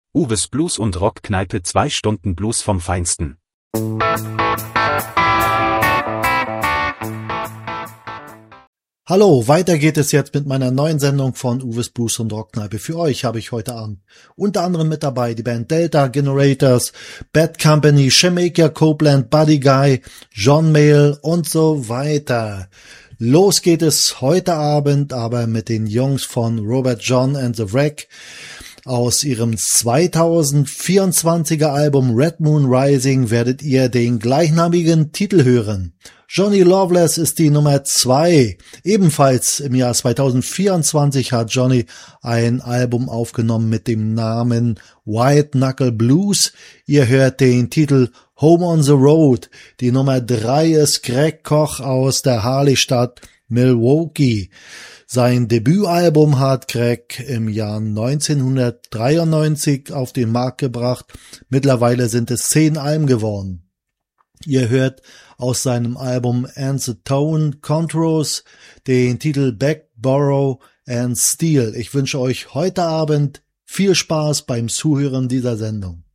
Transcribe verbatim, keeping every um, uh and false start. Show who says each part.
Speaker 1: Uwes Blues und Rockkneipe, zwei Stunden Blues vom Feinsten.
Speaker 2: Hallo, weiter geht es jetzt mit meiner neuen Sendung von Uwes Blues und Rockkneipe. Für euch habe ich heute Abend unter anderem mit dabei die Band Delta Generators, Bad Company, Jamaica Copeland, Buddy Guy, John Mayall und so weiter. Los geht es heute Abend aber mit den Jungs von Robert John and the Wreck. Aus ihrem zweitausendvierundzwanziger Album Red Moon Rising werdet ihr den gleichnamigen Titel hören. Johnny Loveless ist die Nummer zwei. Ebenfalls im Jahr zweitausendvierundzwanzig hat Johnny ein Album aufgenommen mit dem Namen White Knuckle Blues. Ihr hört den Titel Home on the Road. Die Nummer drei ist Greg Koch aus der Harley-Stadt Milwaukee. Sein Debütalbum hat Greg im Jahr neunzehnhundertdreiundneunzig auf den Markt gebracht. Mittlerweile sind es zehn Alben geworden. Ihr hört aus seinem Album And the Tone Contours den Titel Back, Borrow and Steal. Ich wünsche euch heute Abend viel Spaß beim Zuhören dieser Sendung.